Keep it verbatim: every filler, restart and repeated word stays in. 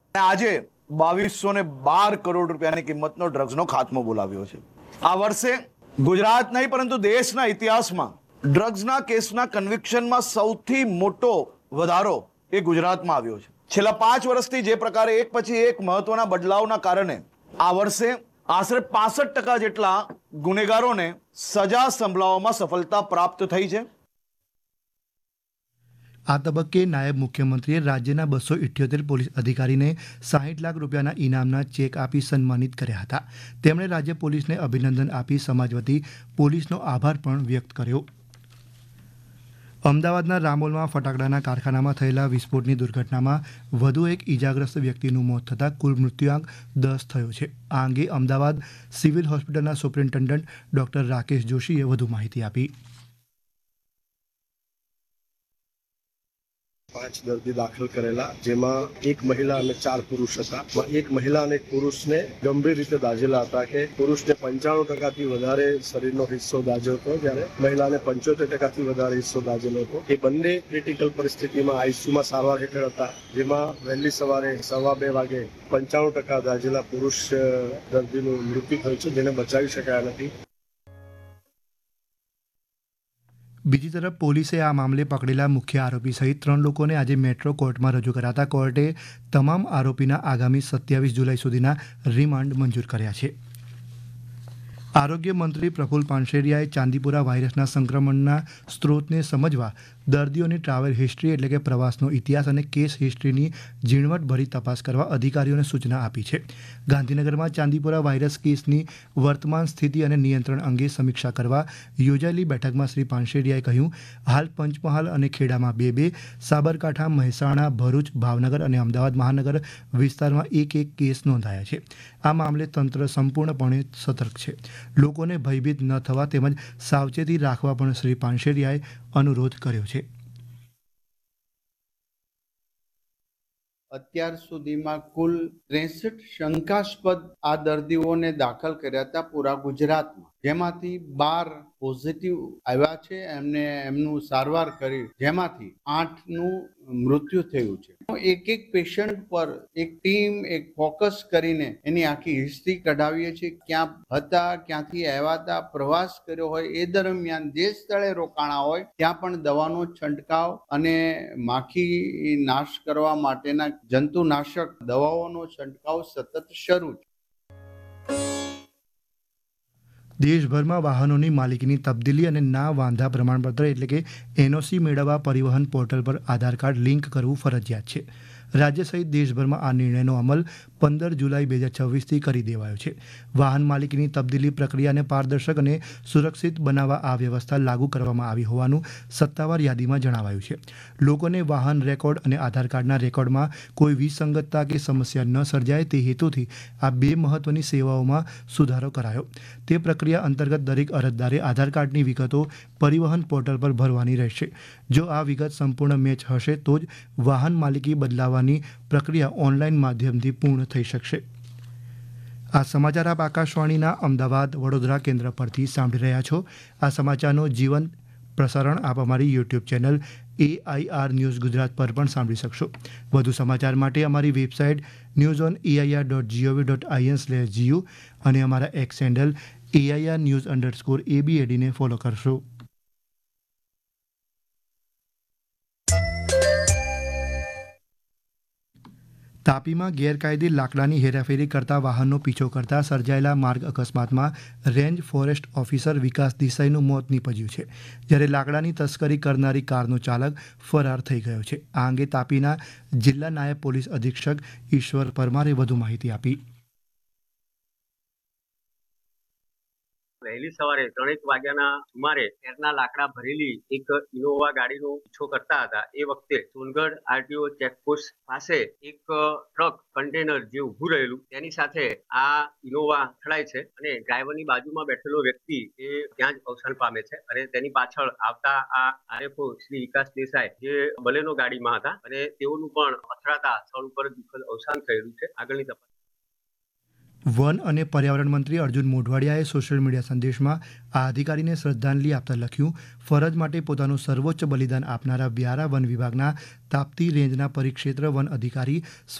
આજે બાવીસો ને બાર કરોડ રૂપિયાની કિંમતનો ડ્રગ્સનો ખાત્મો બોલાવ્યો છે. આ વર્ષે ગુજરાત નહીં પરંતુ દેશના ઇતિહાસમાં ડ્રગ્સના કેસના કન્વિક્શનમાં સૌથી મોટો વધારો એ ગુજરાતમાં આવ્યો છે. છેલ્લા પાંચ વર્ષથી જે પ્રકારે એક પછી એક મહત્વના બદલાવના કારણે આ વર્ષે આશરે પાસઠ ટકા જેટલા ગુનેગારોને સજા સંભળાવવામાં સફળતા પ્રાપ્ત થઈ છે. આ તબક્કે નાયબ મુખ્યમંત્રીએ રાજ્યના બસો ઇઠ્યોતેર પોલીસ અધિકારીને સાહીઠ લાખ રૂપિયાના ઇનામના ચેક આપી સન્માનિત કર્યા હતા. તેમણે રાજ્ય પોલીસને અભિનંદન આપી સમાજ વતી પોલીસનો આભાર પણ વ્યક્ત કર્યો. અમદાવાદના રામોલમાં ફટાકડાના કારખાનામાં થયેલા વિસ્ફોટની દુર્ઘટનામાં વધુ એક ઇજાગ્રસ્ત વ્યક્તિનું મોત થતાં કુલ મૃત્યુઆંક દસ થયો છે. આ અંગે અમદાવાદ સિવિલ હોસ્પિટલના સુપ્રિન્ટેન્ડન્ટ ડોક્ટર રાકેશ જોશીએ વધુ માહિતી આપી. પાંચ દર્દી દાખલ કરેલા, જેમાં એક મહિલા અને ચાર પુરુષ હતા. એક મહિલા અને એક પુરુષને ગંભીર રીતે દાઝેલા હતા કે પુરુષને પંચાણું ટકાથી વધારે શરીરનો હિસ્સો દાઝ્યો હતો, જ્યારે મહિલાને પંચોતેર ટકાથી વધારે હિસ્સો દાઝેલો હતો. એ બંને ક્રિટિકલ પરિસ્થિતિમાં આઈસીયુમાં સારવાર હેઠળ હતા, જેમાં વહેલી સવારે સવા બે વાગે પંચાણું ટકા દાઝેલા પુરુષ દર્દીનું મૃત્યુ થયું છે, જેને બચાવી શકાયા નથી. બીજી તરફ પોલીસે આ મામલે પકડેલા મુખ્ય આરોપી સહિત ત્રણ લોકોને આજે મેટ્રો કોર્ટમાં રજૂ કરાતા કોર્ટે તમામ આરોપીના આગામી સત્યાવીસ જુલાઈ સુધીના રિમાન્ડ મંજૂર કર્યા છે. આરોગ્ય મંત્રી પ્રફુલ પાનસેરિયાએ ચાંદીપુરા વાયરસના સંક્રમણના સ્ત્રોતને સમજવા દર્દીઓની ટ્રાવેલ હિસ્ટ્રી એટલે કે પ્રવાસનો ઇતિહાસ અને કેસ હિસ્ટ્રીની ઝીણવટભરી તપાસ કરવા અધિકારીઓને સૂચના આપી છે. ગાંધીનગરમાં ચાંદીપુરા વાયરસ કેસની વર્તમાન સ્થિતિ અને નિયંત્રણ અંગે સમીક્ષા કરવા યોજાયેલી બેઠકમાં શ્રી પાનસેરિયાએ કહ્યું, હાલ પંચમહાલ અને ખેડામાં બે બે, સાબરકાંઠા, મહેસાણા, ભરૂચ, ભાવનગર અને અમદાવાદ મહાનગર વિસ્તારમાં એક એક કેસ નોંધાયા છે. આ મામલે તંત્ર સંપૂર્ણપણે સતર્ક છે. લોકોને ભયભીત ન થવા તેમજ સાવચેતી રાખવા પણ શ્રી પાનસેરિયાએ અનુરોધ કર્યો છે. અત્યાર સુધીમાં કુલ ત્રેસઠ શંકાસ્પદ આ દર્દીઓને દાખલ કર્યા હતા પૂરા ગુજરાતમાં, જેમાંથી બાર પોઝિટિવ આવ્યા છે. એમને એમનું સારવાર કરી, જેમાંથી આઠનું મૃત્યુ થયું છે. એક એક પેશન્ટ પર એક ટીમ એક ફોકસ કરીને એની આખી હિસ્ટ્રી કઢાવીએ છીએ. ક્યાં હતા, ક્યાંથી આવ્યા હતા, પ્રવાસ કર્યો હોય, એ દરમિયાન જે સ્થળે રોકાણા હોય ત્યાં પણ દવાનો છંટકાવ અને માખી નાશ કરવા માટેના જંતુનાશક દવાઓનો છંટકાવ સતત શરૂ છે. દેશભરમાં વાહનોની માલિકીની તબદીલી અને ના વાંધા પ્રમાણપત્ર એટલે કે એનઓસી મેળવવા પરિવહન પોર્ટલ પર આધાર કાર્ડ લિંક કરવું ફરજિયાત છે. રાજ્ય સહિત દેશભરમાં આ નિર્ણયનો અમલ પંદર જુલાઈ બે હજાર છવ્વીસથી કરી દેવાયો છે. વાહન માલિકીની તબદીલી પ્રક્રિયાને પારદર્શક અને સુરક્ષિત બનાવવા આ વ્યવસ્થા લાગુ કરવામાં આવી હોવાનું સત્તાવાર યાદીમાં જણાવાયું છે. લોકોને વાહન રેકોર્ડ અને આધાર કાર્ડના રેકોર્ડમાં કોઈ વિસંગતતા કે સમસ્યા ન સર્જાય તે હેતુથી આ બે મહત્વની સેવાઓમાં સુધારો કરાયો. તે પ્રક્રિયા અંતર્ગત દરેક અરજદારે આધાર કાર્ડની વિગતો પરિવહન પોર્ટલ પર ભરવાની રહેશે. જો આ વિગત સંપૂર્ણ મેચ હશે તો જ વાહન માલિકી બદલાવવાની પ્રક્રિયા ઓનલાઈન માધ્યમથી પૂર્ણ થઈ શકશે. આ સમાચાર આપ આકાશવાણીના અમદાવાદ વડોદરા કેન્દ્ર પરથી સાંભળી રહ્યા છો. આ સમાચારનો જીવંત પ્રસારણ આપ અમારી YouTube channel AIR news Gujarat પર પણ સાંભળી શકશો. વધુ સમાચાર માટે અમારી website news on AIR dot GOV dot IN slash GU અને અમારા x handle AIR news underscore એબીએડીને follow કરશો. તાપીમાં ગેરકાયદે લાકડાની હેરાફેરી કરતા વાહનનો પીછો કરતા સર્જાયેલા માર્ગ અકસ્માતમાં રેન્જ ફોરેસ્ટ ઓફિસર વિકાસ દેસાઈનું મોત નીપજ્યું છે, જ્યારે લાકડાની તસ્કરી કરનારી કારનો ચાલક ફરાર થઈ ગયો છે. આ અંગે તાપીના જિલ્લા નાયબ પોલીસ અધિક્ષક ઈશ્વર પરમારે વધુ માહિતી આપી. વહેલી સવારે ત્રણેક વાગ્યાના સુમારે એરના લાકડા ભરેલી એક ઇનોવા ગાડીનો પીછો કરતા હતા. એ વખતે સોનગઢ આરટીઓ ચેકપોસ્ટ પાસે એક ટ્રક કન્ટેનર જે ઊભું રહેલું તેની સાથે આ ઇનોવા અથડાય છે અને ડ્રાઈવરની બાજુમાં બેઠેલો વ્યક્તિ એ ત્યાં જ અવસાન પામે છે. અને તેની પાછળ આવતા આ આરએફઓ શ્રી વિકાસ દેસાઈ જે બલેનો ગાડીમાં હતા અને તેઓનું પણ અથડાતા સ્થળ ઉપર દુઃખદ અવસાન થયેલું છે. આગળની તપાસ. વન અને પર્યાવરણ મંત્રી અર્જુન મોઢવાડિયાએ સોશિયલ મીડિયા સંદેશમાં આ અધિકારીને શ્રદ્ધાંજલિ આપતા લખ્યું, ફરજ માટે પોતાનું સર્વોચ્ચ બલિદાન આપનારા વ્યારા વન વિભાગના તાપ્તી રેન્જના પરિક્ષેત્ર વન અધિકારી